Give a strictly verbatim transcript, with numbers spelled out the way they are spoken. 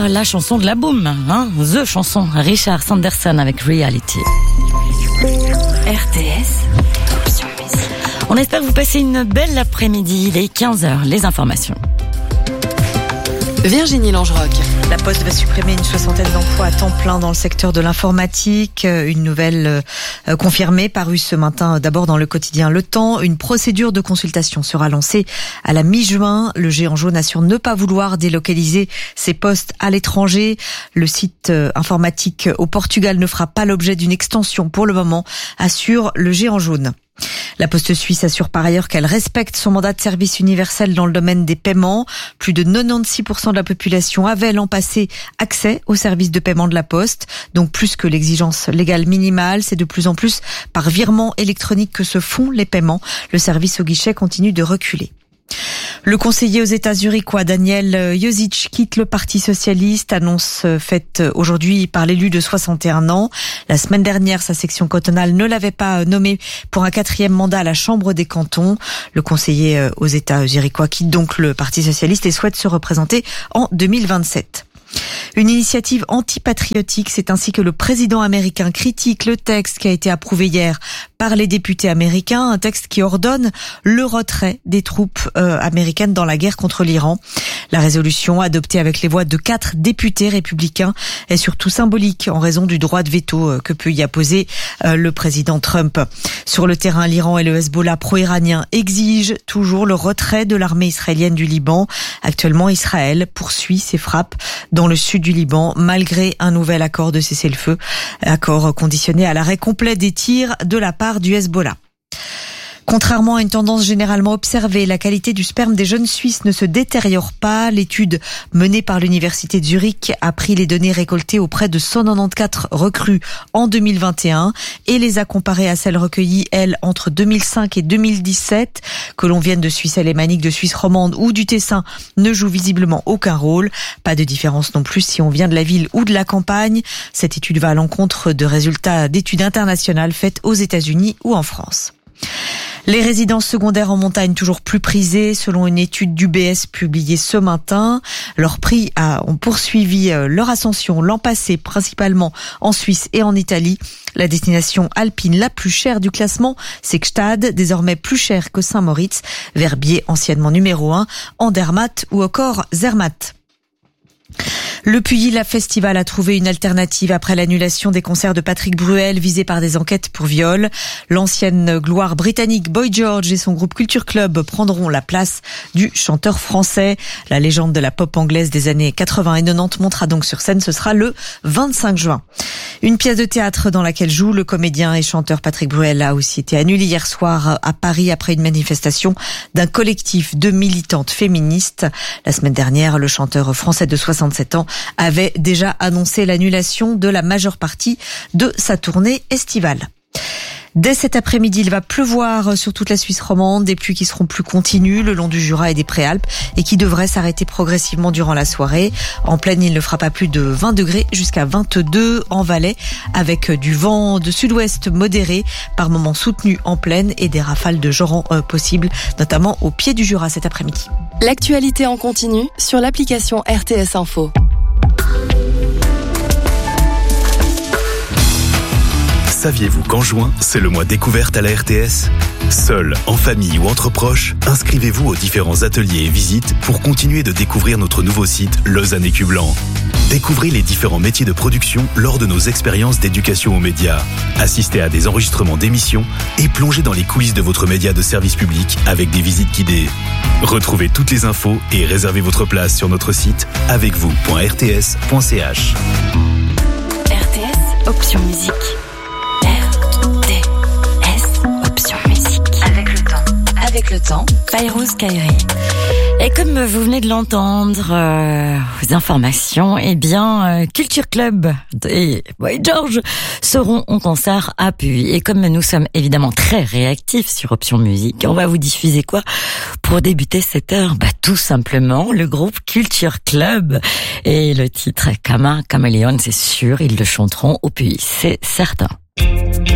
par la chanson de la boom, hein, The chanson, Richard Sanderson avec Reality. R T S, Option Musique. On espère que vous passez une belle après-midi, il est quinze heures, les informations. Virginie Langeroc. La Poste va supprimer une soixantaine d'emplois à temps plein dans le secteur de l'informatique. Une nouvelle euh, confirmée parue ce matin d'abord dans le quotidien Le Temps. Une procédure de consultation sera lancée à la mi-juin. Le géant jaune assure ne pas vouloir délocaliser ses postes à l'étranger. Le site euh, informatique au Portugal ne fera pas l'objet d'une extension pour le moment, assure le géant jaune. La Poste suisse assure par ailleurs qu'elle respecte son mandat de service universel dans le domaine des paiements. Plus de quatre-vingt-seize pour cent de la population avait l'an passé accès aux services de paiement de la Poste. Donc plus que l'exigence légale minimale, c'est de plus en plus par virement électronique que se font les paiements. Le service au guichet continue de reculer. Le conseiller aux États zurichois Daniel Josic quitte le Parti socialiste, annonce faite aujourd'hui par l'élu de soixante et un ans. La semaine dernière, sa section cantonale ne l'avait pas nommé pour un quatrième mandat à la Chambre des cantons. Le conseiller aux États zurichois quitte donc le Parti socialiste et souhaite se représenter en deux mille vingt-sept. Une initiative antipatriotique, c'est ainsi que le président américain critique le texte qui a été approuvé hier par les députés américains, un texte qui ordonne le retrait des troupes euh, américaines dans la guerre contre l'Iran. La résolution, adoptée avec les voix de quatre députés républicains, est surtout symbolique en raison du droit de veto euh, que peut y apposer euh, le président Trump. Sur le terrain, l'Iran et le Hezbollah pro-iranien exigent toujours le retrait de l'armée israélienne du Liban. Actuellement, Israël poursuit ses frappes dans le sud du Liban, malgré un nouvel accord de cessez-le-feu, accord conditionné à l'arrêt complet des tirs de la part du Hezbollah. Contrairement à une tendance généralement observée, la qualité du sperme des jeunes Suisses ne se détériore pas. L'étude menée par l'Université de Zurich a pris les données récoltées auprès de cent quatre-vingt-quatorze recrues en deux mille vingt et un et les a comparées à celles recueillies, elles, entre deux mille cinq et deux mille dix-sept. Que l'on vienne de Suisse alémanique, de Suisse romande ou du Tessin ne joue visiblement aucun rôle. Pas de différence non plus si on vient de la ville ou de la campagne. Cette étude va à l'encontre de résultats d'études internationales faites aux États-Unis ou en France. Les résidences secondaires en montagne toujours plus prisées, selon une étude d'U B S publiée ce matin. Leurs prix a, ont poursuivi leur ascension l'an passé, principalement en Suisse et en Italie. La destination alpine la plus chère du classement, c'est Gstad, désormais plus cher que Saint-Moritz, Verbier anciennement numéro un, Andermatt ou encore Zermatt. Le Puy-la Festival a trouvé une alternative après l'annulation des concerts de Patrick Bruel visés par des enquêtes pour viol. L'ancienne gloire britannique Boy George et son groupe Culture Club prendront la place du chanteur français. La légende de la pop anglaise des années quatre-vingts et quatre-vingt-dix montera donc sur scène, ce sera le vingt-cinq juin. Une pièce de théâtre dans laquelle joue le comédien et chanteur Patrick Bruel a aussi été annulée hier soir à Paris après une manifestation d'un collectif de militantes féministes. La semaine dernière, le chanteur français de soixante-sept ans avait déjà annoncé l'annulation de la majeure partie de sa tournée estivale. Dès cet après-midi, il va pleuvoir sur toute la Suisse romande, des pluies qui seront plus continues le long du Jura et des Préalpes et qui devraient s'arrêter progressivement durant la soirée. En plaine, il ne fera pas plus de vingt degrés jusqu'à vingt-deux en Valais, avec du vent de sud-ouest modéré, par moments soutenu en plaine et des rafales de joran euh, possibles, notamment au pied du Jura cet après-midi. L'actualité en continu sur l'application R T S Info. Saviez-vous qu'en juin, c'est le mois découverte à la R T S ? Seul, en famille ou entre proches, inscrivez-vous aux différents ateliers et visites pour continuer de découvrir notre nouveau site Lausanne Écu Blanc. Découvrez les différents métiers de production lors de nos expériences d'éducation aux médias. Assistez à des enregistrements d'émissions et plongez dans les coulisses de votre média de service public avec des visites guidées. Retrouvez toutes les infos et réservez votre place sur notre site avec vous point r t s point c h. R T S, option musique. Avec le temps, Fairouz Kairi. Et comme vous venez de l'entendre, euh, aux informations, eh bien, euh, Culture Club et Boy George seront en concert à Puy. Et comme nous sommes évidemment très réactifs sur Option Musique, on va vous diffuser quoi pour débuter cette heure? Bah, tout simplement, le groupe Culture Club. Et le titre Kama Caméléon, c'est sûr, ils le chanteront au Puy, c'est certain.